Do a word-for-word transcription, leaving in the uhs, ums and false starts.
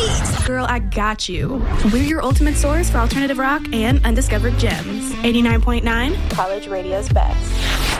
knees. Girl, I got you. We're your ultimate source for alternative rock and undiscovered gems. eighty-nine point nine College Radio's best.